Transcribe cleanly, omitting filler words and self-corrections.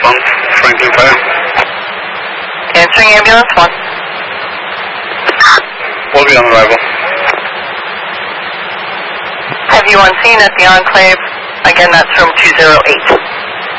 1, Franklin Fire. Answering ambulance 1. We'll be on arrival. Have you on scene at the Enclave? Again, that's room 208.